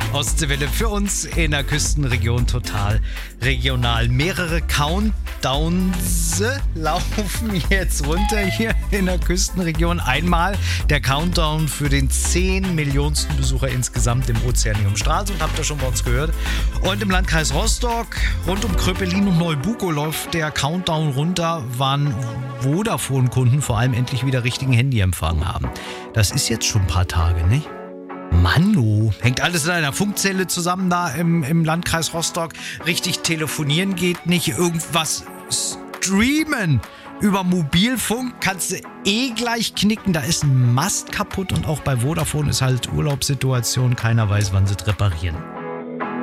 Ostseewelle für uns in der Küstenregion total regional. Mehrere Countdowns laufen jetzt runter hier in der Küstenregion. Einmal der Countdown für den 10 Millionsten Besucher insgesamt im Ozeanium Stralsund, habt ihr schon bei uns gehört. Und im Landkreis Rostock, rund um Kröpelin und Neubuko läuft der Countdown runter, wann Vodafone-Kunden vor allem endlich wieder richtigen Handyempfang haben. Das ist jetzt schon ein paar Tage, nicht? Mano, hängt alles in einer Funkzelle zusammen da im Landkreis Rostock. Richtig telefonieren geht nicht, irgendwas streamen über Mobilfunk kannst du gleich knicken. Da ist ein Mast kaputt und auch bei Vodafone ist halt Urlaubssituation. Keiner weiß, wann sie es reparieren.